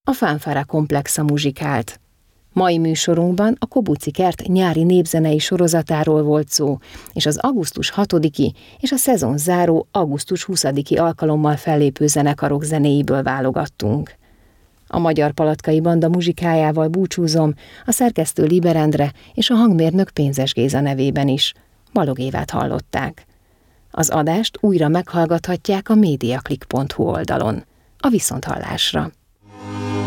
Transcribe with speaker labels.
Speaker 1: a Fanfara Komplexa muzsikált. Mai műsorunkban a Kobuci Kert nyári népzenei sorozatáról volt szó, és az augusztus 6-i és a szezon záró augusztus 20-i alkalommal fellépő zenekarok zenéiből válogattunk. A Magyar Palatkai Banda muzsikájával búcsúzom, a szerkesztő Liber Endre és a hangmérnök Pénzes Géza nevében is. Balogh Évát hallották. Az adást újra meghallgathatják a mediaclick.hu oldalon. A viszonthallásra!